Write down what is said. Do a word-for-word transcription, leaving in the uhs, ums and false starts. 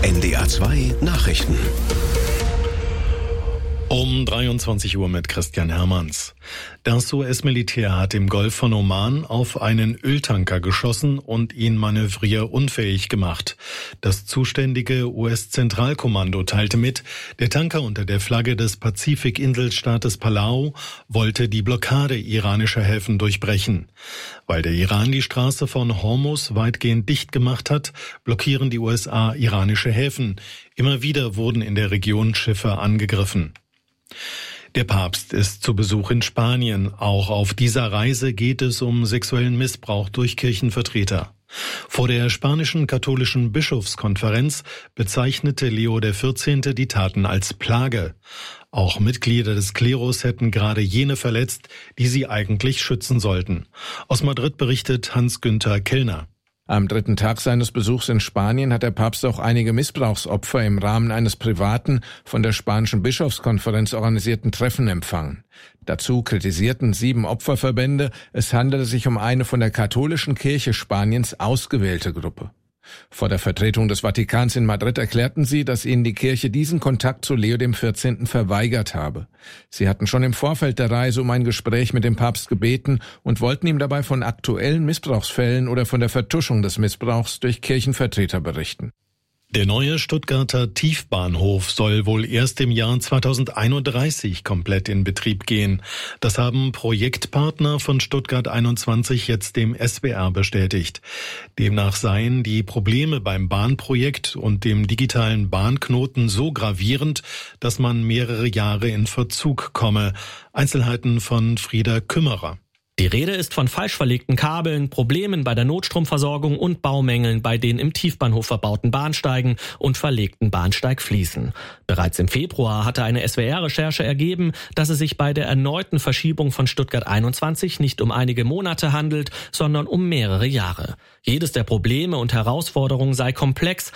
N D R zwei Nachrichten. Um dreiundzwanzig Uhr mit Christian Hermanns. Das U S-Militär hat im Golf von Oman auf einen Öltanker geschossen und ihn manövrierunfähig gemacht. Das zuständige U S-Zentralkommando teilte mit, der Tanker unter der Flagge des Pazifik-Inselstaates Palau wollte die Blockade iranischer Häfen durchbrechen. Weil der Iran die Straße von Hormuz weitgehend dicht gemacht hat, blockieren die U S A iranische Häfen. Immer wieder wurden in der Region Schiffe angegriffen. Der Papst ist zu Besuch in Spanien. Auch auf dieser Reise geht es um sexuellen Missbrauch durch Kirchenvertreter. Vor der spanischen katholischen Bischofskonferenz bezeichnete Leo der vierzehnte die Taten als Plage. Auch Mitglieder des Klerus hätten gerade jene verletzt, die sie eigentlich schützen sollten. Aus Madrid berichtet Hans-Günther Kellner. Am dritten Tag seines Besuchs in Spanien hat der Papst auch einige Missbrauchsopfer im Rahmen eines privaten, von der spanischen Bischofskonferenz organisierten Treffen empfangen. Dazu kritisierten sieben Opferverbände, es handele sich um eine von der katholischen Kirche Spaniens ausgewählte Gruppe. Vor der Vertretung des Vatikans in Madrid erklärten sie, dass ihnen die Kirche diesen Kontakt zu Leo dem vierzehnten verweigert habe. Sie hatten schon im Vorfeld der Reise um ein Gespräch mit dem Papst gebeten und wollten ihm dabei von aktuellen Missbrauchsfällen oder von der Vertuschung des Missbrauchs durch Kirchenvertreter berichten. Der neue Stuttgarter Tiefbahnhof soll wohl erst im Jahr zweitausendeinunddreißig komplett in Betrieb gehen. Das haben Projektpartner von Stuttgart einundzwanzig jetzt dem S W R bestätigt. Demnach seien die Probleme beim Bahnprojekt und dem digitalen Bahnknoten so gravierend, dass man mehrere Jahre in Verzug komme. Einzelheiten von Frieda Kümmerer. Die Rede ist von falsch verlegten Kabeln, Problemen bei der Notstromversorgung und Baumängeln bei den im Tiefbahnhof verbauten Bahnsteigen und verlegten Bahnsteigfliesen. Bereits im Februar hatte eine S W R-Recherche ergeben, dass es sich bei der erneuten Verschiebung von Stuttgart einundzwanzig nicht um einige Monate handelt, sondern um mehrere Jahre. Jedes der Probleme und Herausforderungen sei komplex,